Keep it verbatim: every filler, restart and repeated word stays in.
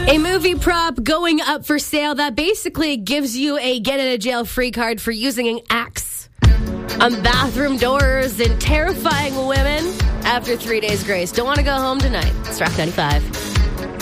A movie prop going up for sale that basically gives you a get-out-of-jail-free card for using an axe on bathroom doors and terrifying women after three days grace. Don't want to go home tonight. It's Rock ninety-five.